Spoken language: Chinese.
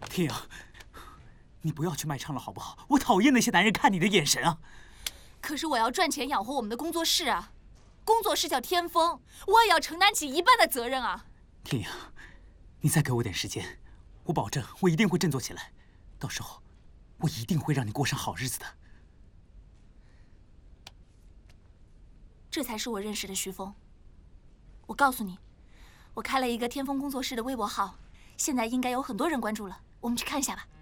天阳，你不要去卖唱了好不好？我讨厌那些男人看你的眼神啊！ 可是我要赚钱养活我们的工作室啊，工作室叫天风，我也要承担起一半的责任啊。 天阳，你再给我点时间，我保证我一定会振作起来，到时候我一定会让你过上好日子的。 这才是我认识的徐峰。我告诉你，我开了一个天风工作室的微博号，现在应该有很多人关注了，我们去看一下吧。